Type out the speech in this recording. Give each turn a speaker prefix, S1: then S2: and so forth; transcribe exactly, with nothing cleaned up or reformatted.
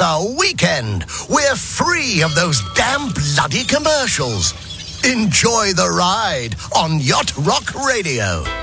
S1: our weekend. We're free of those damn bloody commercials. Enjoy the ride on Yacht Rock Radio.